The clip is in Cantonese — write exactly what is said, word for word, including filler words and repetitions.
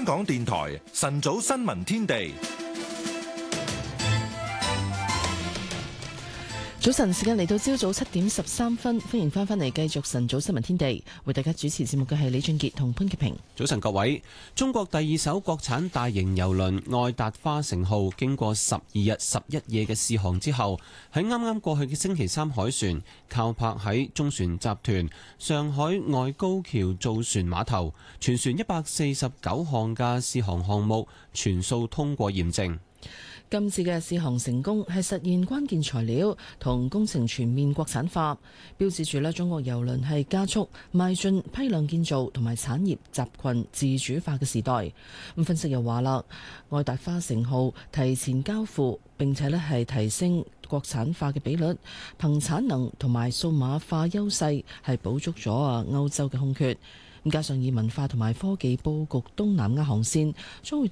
香港電台晨早新聞天地。 早晨，時間嚟到朝早七點十三分，歡迎翻返嚟繼續晨早新聞天地，為大家主持節目嘅係李俊傑同潘潔平。 早晨各位，中國第二艘國產大型郵輪愛達花城號經過十二日十一夜嘅試航之後，喺啱啱過去嘅星期三海船靠泊喺中船集團上海外高橋造船碼頭，全船一百四十九項嘅試航項目全數通過驗證。 今次嘅試航成功係實現關鍵材料同工程全面國產化，標誌住咧中國郵輪係加速邁進批量建造同埋產業集群自主化嘅時代。咁分析又話啦，愛達花城號提前交付，並且咧係提升國產化嘅比率，憑產能同埋數碼化優勢係補足咗啊歐洲嘅空缺。加上以文化同埋科技佈局東南亞航線，將會